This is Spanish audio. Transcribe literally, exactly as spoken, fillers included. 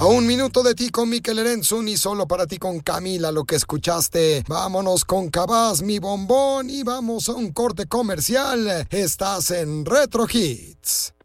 A un minuto de ti con Mikel Erenzun y solo para ti con Camila lo que escuchaste. Vámonos con Cabaz, mi bombón, y vamos a un corte comercial. Estás en Retro Hits.